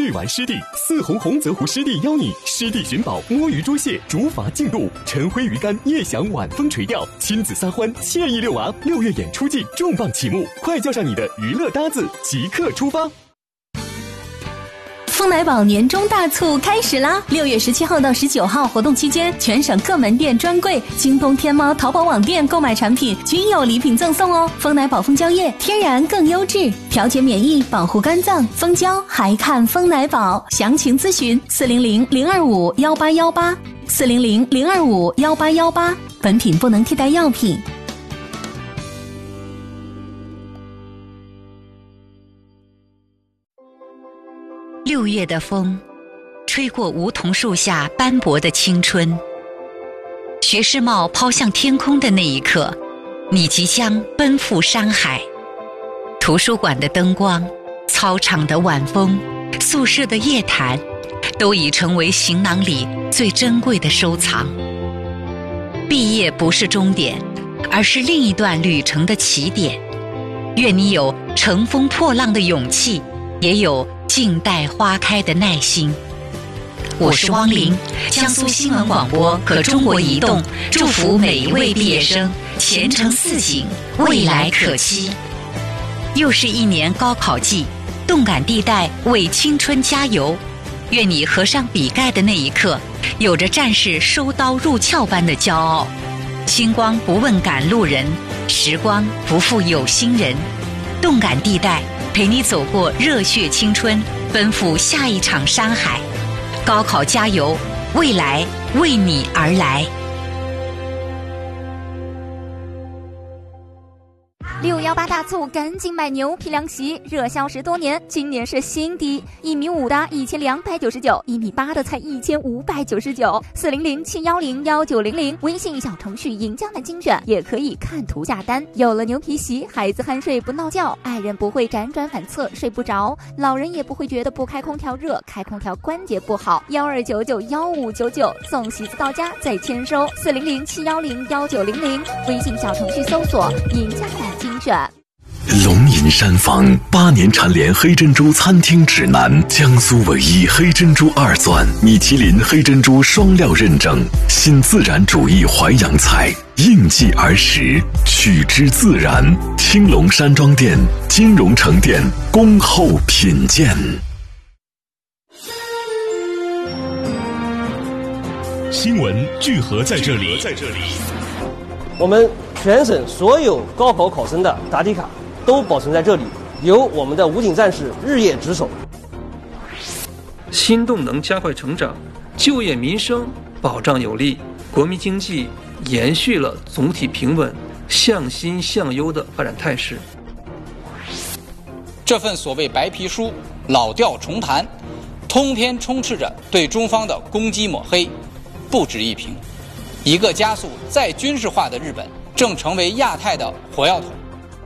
去玩湿地，四红红泽湖湿地邀你湿地寻宝，摸鱼捉蟹，竹筏竞渡，晨晖鱼竿，夜翔晚风垂钓，亲子撒欢，惬意遛娃。6月演出季重磅启幕，快叫上你的娱乐搭子，即刻出发！ 丰奶宝年终大促开始啦！6月17号到19号活动期间，全省各门店专柜、京东、天猫、淘宝网店购买产品均有礼品赠送哦。丰奶宝蜂胶液天然更优质，调节免疫，保护肝脏，蜂胶还看丰奶宝。详情咨询400-025-1818，400-025-1818。本品不能替代药品。 6月的风，吹过梧桐树下斑驳的青春。学士帽抛向天空的那一刻，你即将奔赴山海。图书馆的灯光，操场的晚风，宿舍的夜谈，都已成为行囊里最珍贵的收藏。毕业不是终点，而是另一段旅程的起点。愿你有乘风破浪的勇气，也有静待花开的耐心。我是汪玲，江苏新闻广播和中国移动祝福每一位毕业生前程似锦，未来可期。又是一年高考季，动感地带为青春加油。愿你合上笔盖的那一刻，有着战士收刀入鞘般的骄傲。星光不问赶路人，时光不负有心人。动感地带陪你走过热血青春，奔赴下一场山海。高考加油，未来为你而来。 618大促，赶紧买牛皮凉席，热销10多年，今年是新低，1.5米的1299，1.8米的才1599，400-710-1900，微信小程序赢江南精选也可以看图下单。有了牛皮席，孩子酣睡不闹觉，爱人不会辗转反侧睡不着，老人也不会觉得不开空调热，开空调关节不好。12991599，送席子到家再签收，400-710-1900，微信小程序搜索赢江南精选。 龙吟山房8年蝉联黑珍珠餐厅指南，江苏唯一黑珍珠2钻，米其林黑珍珠双料认证，新自然主义淮扬菜，应季而食，取之自然。青龙山庄店、金融城店，恭候品鉴。 新闻聚合在这里。 我们全省所有高考考生的答题卡都保存在这里，由我们的武警战士日夜值守。 新动能加快成长，就业民生保障有力，国民经济延续了总体平稳、向新向优的发展态势。 这份所谓白皮书老调重弹，通篇充斥着对中方的攻击抹黑，不值一评。一个加速再军事化的日本正成为亚太的火药桶。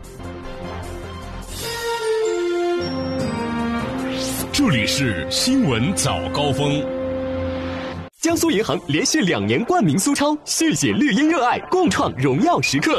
这里是新闻早高峰。江苏银行连续2年冠名苏超，续写绿茵热爱，共创荣耀时刻。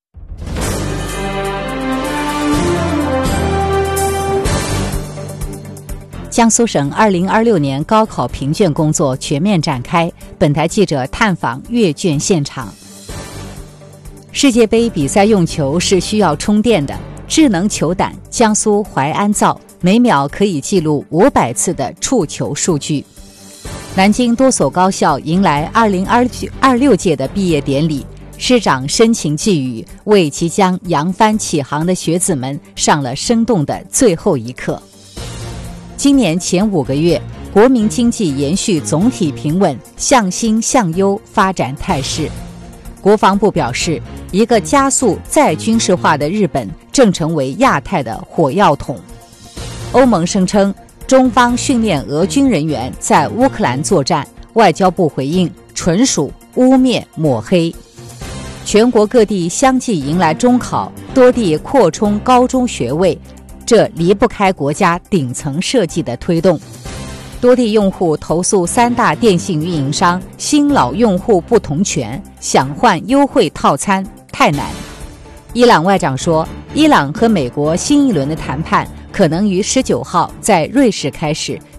江苏省2026年高考评卷工作全面展开，本台记者探访阅卷现场。世界杯比赛用球是需要充电的，智能球胆江苏淮安造，每秒可以记录500次的触球数据。南京多所高校迎来2026届的毕业典礼，师长深情寄语，为即将扬帆起航的学子们上了生动的最后一课。今年前5个月，国民经济延续总体平稳、向新向优发展态势。国防部表示，一个加速再军事化的日本正成为亚太的火药桶。欧盟声称，中方训练俄军人员在乌克兰作战，外交部回应纯属污蔑抹黑。全国各地相继迎来中考，多地扩充高中学位，这离不开国家顶层设计的推动。多地用户投诉3大电信运营商新老用户不同权，想换优惠套餐太难。伊朗外长说，伊朗和美国新一轮的谈判可能于19号在瑞士开始，